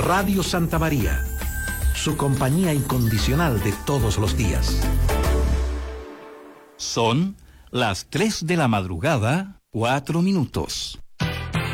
Radio Santa María, su compañía incondicional de todos los días. Son las 3 de la madrugada, 4 minutos.